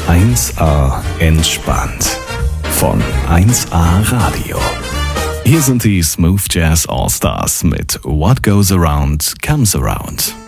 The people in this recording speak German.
1A entspannt von 1A Radio. Hier sind die Smooth Jazz All Stars mit What Goes Around Comes Around.